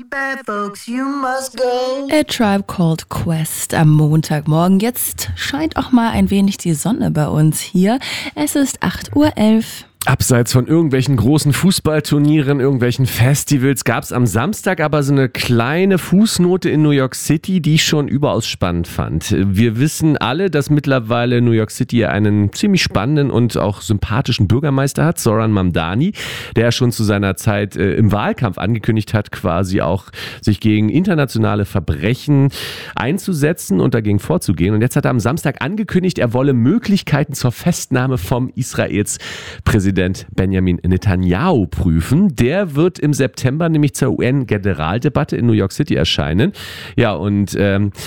bad folks, you must go. A Tribe Called Quest am Montagmorgen. Jetzt scheint auch mal ein wenig die Sonne bei uns hier. Es ist 8:11 Uhr. Abseits von irgendwelchen großen Fußballturnieren, irgendwelchen Festivals gab es am Samstag aber so eine kleine Fußnote in New York City, die ich schon überaus spannend fand. Wir wissen alle, dass mittlerweile New York City einen ziemlich spannenden und auch sympathischen Bürgermeister hat, Zoran Mamdani, der schon zu seiner Zeit im Wahlkampf angekündigt hat, quasi auch sich gegen internationale Verbrechen einzusetzen und dagegen vorzugehen. Und jetzt hat er am Samstag angekündigt, er wolle Möglichkeiten zur Festnahme vom Israels Präsident Benjamin Netanyahu prüfen. Der wird im September nämlich zur UN-Generaldebatte in New York City erscheinen. Ja, und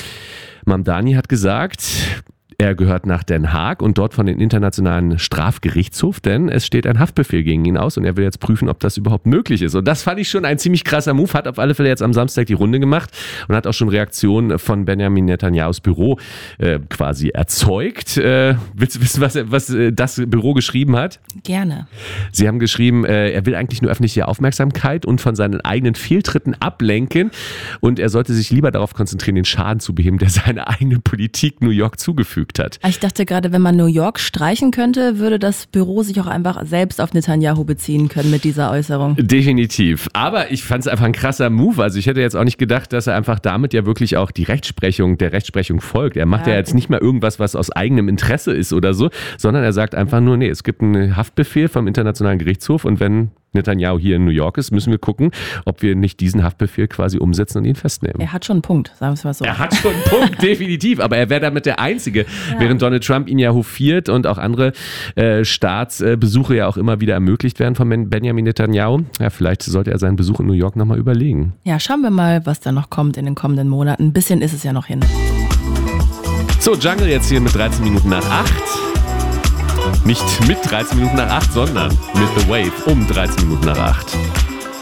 Mamdani hat gesagt, er gehört nach Den Haag und dort von den Internationalen Strafgerichtshof, denn es steht ein Haftbefehl gegen ihn aus und er will jetzt prüfen, ob das überhaupt möglich ist. Und das fand ich schon ein ziemlich krasser Move, hat auf alle Fälle jetzt am Samstag die Runde gemacht und hat auch schon Reaktionen von Benjamin Netanyahus Büro quasi erzeugt. Willst du wissen, was das Büro geschrieben hat? Gerne. Sie haben geschrieben, er will eigentlich nur öffentliche Aufmerksamkeit und von seinen eigenen Fehltritten ablenken und er sollte sich lieber darauf konzentrieren, den Schaden zu beheben, der seine eigene Politik New York zugefügt hat. Ich dachte gerade, wenn man New York streichen könnte, würde das Büro sich auch einfach selbst auf Netanyahu beziehen können mit dieser Äußerung. Definitiv. Aber ich fand es einfach ein krasser Move. Also ich hätte jetzt auch nicht gedacht, dass er einfach damit ja wirklich auch der Rechtsprechung folgt. Er macht ja jetzt nicht mal irgendwas, was aus eigenem Interesse ist oder so, sondern er sagt einfach nur, nee, es gibt einen Haftbefehl vom Internationalen Gerichtshof und wenn Netanyahu hier in New York ist, müssen wir gucken, ob wir nicht diesen Haftbefehl quasi umsetzen und ihn festnehmen. Er hat schon einen Punkt, sagen wir es mal so. Er hat schon einen Punkt, definitiv, aber er wäre damit der Einzige. Ja. Während Donald Trump ihn ja hofiert und auch andere Staatsbesuche ja auch immer wieder ermöglicht werden von Benjamin Netanyahu. Ja, vielleicht sollte er seinen Besuch in New York nochmal überlegen. Ja, schauen wir mal, was da noch kommt in den kommenden Monaten. Ein bisschen ist es ja noch hin. So, Jungle jetzt hier mit 13 Minuten nach 8. Nicht mit 13 Minuten nach 8, sondern mit The Wave um 13 Minuten nach 8.